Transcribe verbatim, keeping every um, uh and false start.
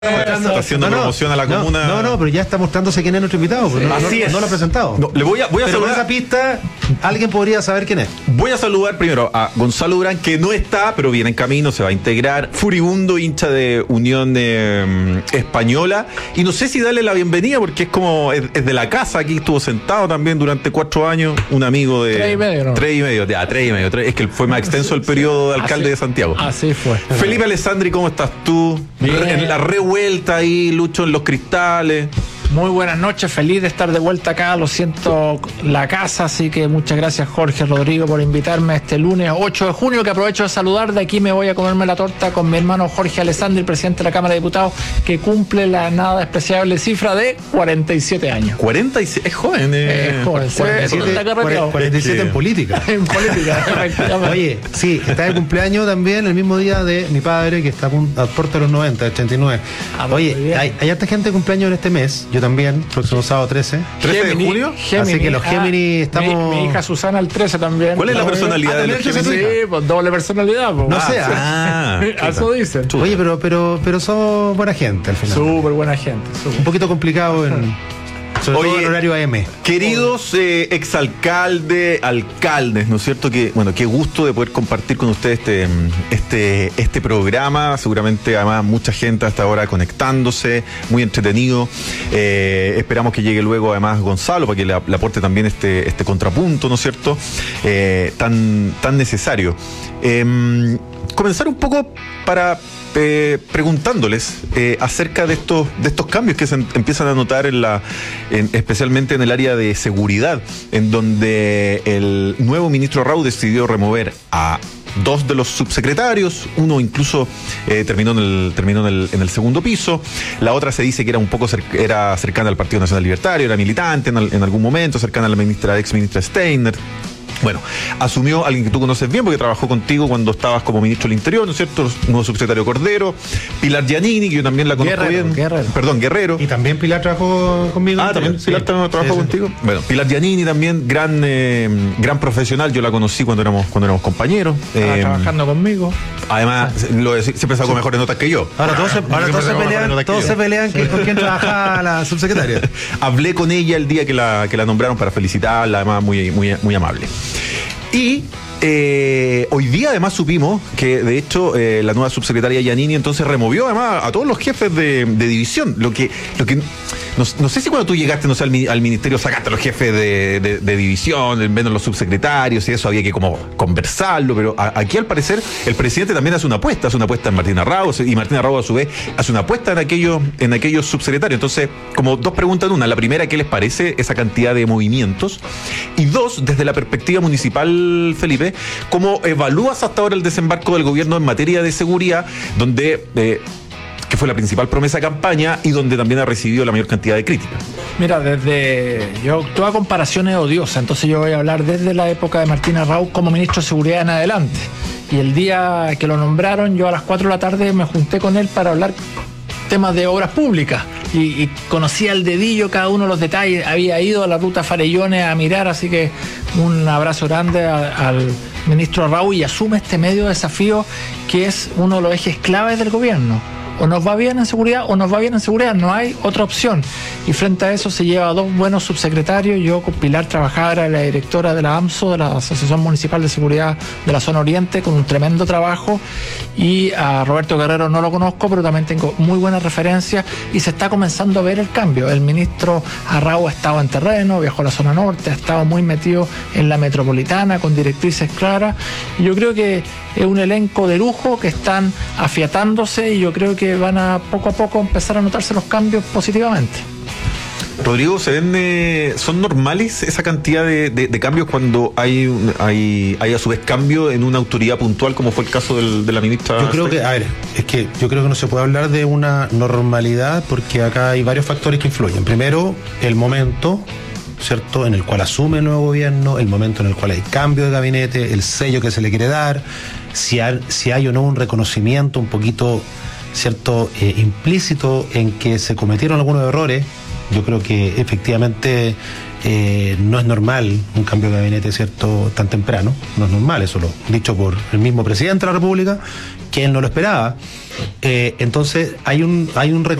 Está haciendo no, no, promoción a la no, comuna. No, no, pero ya está mostrándose quién es nuestro invitado. Sí, no, así no, es. No lo ha presentado. No, le voy a, voy a pero saludar. Con esa pista, alguien podría saber quién es. Voy a saludar primero a Gonzalo Durán, que no está, pero viene en camino, se va a integrar. Furibundo, hincha de Unión eh, Española. Y no sé si darle la bienvenida, porque es como, es, es de la casa. Aquí estuvo sentado también durante cuatro años. Un amigo de. Tres y medio, ¿no? Tres y medio, ya, tres y medio. Tres, es que fue más extenso el periodo de alcalde así, de Santiago. Así fue. Felipe Alessandri, ¿cómo estás tú? Bien. En la revuelta ahí, Lucho en los cristales. Muy buenas noches, feliz de estar de vuelta acá, lo siento la casa, así que muchas gracias Jorge Rodrigo por invitarme este lunes ocho de junio, que aprovecho de saludar. De aquí me voy a comerme la torta con mi hermano Jorge Alessandri, presidente de la Cámara de Diputados, que cumple la nada despreciable cifra de cuarenta y siete años. cuarenta y siete, es joven. Eh. Es joven, cuarenta y siete, cuarenta y siete en política. En política, Oye, sí, está de cumpleaños también el mismo día de mi padre, que está a puerta de los noventa, ochenta y nueve. Ah, Oye, hay, hay harta gente de cumpleaños en este mes. Yo también, próximo sábado trece. ¿trece de julio? Así que los Géminis ah, estamos... Mi, mi hija Susana el trece también. ¿Cuál es la, la personalidad ah, de los Géminis? Sí, pues doble personalidad. Pues. No ah, sé. Sí. Ah, eso dicen. Oye, pero, pero, pero somos buena gente al final. Súper buena gente. Super. Un poquito complicado en... Sobre Oye, todo el horario A M. Queridos eh, exalcalde, alcaldes, ¿no es cierto? Que, bueno, qué gusto de poder compartir con ustedes este, este, este programa. Seguramente, además, mucha gente hasta ahora conectándose, muy entretenido. Eh, esperamos que llegue luego, además, Gonzalo, para que le, le aporte también este, este contrapunto, ¿no es cierto? Eh, tan, tan necesario. Eh, comenzar un poco para... Eh, preguntándoles eh, acerca de estos de estos cambios que se en, empiezan a notar en la en, especialmente en el área de seguridad, en donde el nuevo ministro Rau decidió remover a dos de los subsecretarios, uno incluso eh, terminó en el terminó en el, en el segundo piso, la otra se dice que era un poco cer- era cercana al Partido Nacional Libertario, era militante en, al, en algún momento, cercana a la ministra ex ministra Steiner. Bueno, asumió alguien que tú conoces bien porque trabajó contigo cuando estabas como ministro del Interior, ¿no es cierto? Nuevo subsecretario Cordero, Pilar Giannini, que yo también la conozco Guerrero, bien. Guerrero. Perdón, Guerrero. Y también Pilar trabajó conmigo. Ah, también sí. Pilar también trabajó sí, contigo. Sí. Bueno, Pilar Giannini también, gran eh, gran profesional, yo la conocí cuando éramos cuando éramos compañeros. Ah, eh, trabajando conmigo. Además, sí. lo de, siempre sacó sí. mejores notas que yo. Ahora todos se, ahora todos se pelean, todos se pelean que, con quién trabaja la subsecretaria. Hablé con ella el día que la, que la nombraron para felicitarla, además muy, muy, muy amable. Y eh, hoy día además supimos que de hecho eh, la nueva subsecretaria Giannini entonces removió además a todos los jefes de, de división, lo que lo que no, no sé si cuando tú llegaste no sé, al, al ministerio sacaste a los jefes de, de, de división, menos los subsecretarios y eso había que como conversarlo, pero a, aquí al parecer el presidente también hace una apuesta, hace una apuesta en Martín Arrau y Martín Arrau a su vez hace una apuesta en aquellos, en aquellos subsecretarios. Entonces, como dos preguntas en una, la primera, ¿qué les parece esa cantidad de movimientos? Y dos, desde la perspectiva municipal, Felipe, ¿cómo evalúas hasta ahora el desembarco del gobierno en materia de seguridad, donde eh, que fue la principal promesa de campaña y donde también ha recibido la mayor cantidad de críticas? Mira, desde yo toda comparación es odiosa, entonces yo voy a hablar desde la época de Martín Arrau como ministro de Seguridad en adelante. Y el día que lo nombraron, yo a las cuatro de la tarde me junté con él para hablar temas de obras públicas y, y conocía al dedillo cada uno de los detalles. Había ido a la ruta Farellones a mirar, así que un abrazo grande a, al ministro Arrau, y asume este medio desafío que es uno de los ejes claves del gobierno. O nos va bien en seguridad o nos va bien en seguridad, no hay otra opción. Y frente a eso se lleva a dos buenos subsecretarios. Yo con Pilar trabajaba, era la directora de la AMSO, de la Asociación Municipal de Seguridad de la Zona Oriente, con un tremendo trabajo. Y a Roberto Guerrero no lo conozco, pero también tengo muy buenas referencias y se está comenzando a ver el cambio. El ministro Arrau ha estado en terreno, viajó a la zona norte, ha estado muy metido en la metropolitana con directrices claras. Y yo creo que es un elenco de lujo que están afiatándose y yo creo que van a poco a poco empezar a notarse los cambios positivamente. Rodrigo, ¿se ven, eh, ¿son normales esa cantidad de, de, de cambios cuando hay, hay hay a su vez cambio en una autoridad puntual, como fue el caso del, de la ministra? Yo creo que, a ver, es que yo creo que no se puede hablar de una normalidad porque acá hay varios factores que influyen. Primero, el momento, ¿cierto?, en el cual asume el nuevo gobierno, el momento en el cual hay cambio de gabinete, el sello que se le quiere dar, si hay, si hay o no un reconocimiento un poquito, ¿cierto?, eh, implícito en que se cometieron algunos errores Yo creo que efectivamente eh, no es normal un cambio de gabinete, ¿cierto?, tan temprano. No es normal, eso lo dicho por el mismo presidente de la República, que él no lo esperaba. Eh, entonces hay un, hay un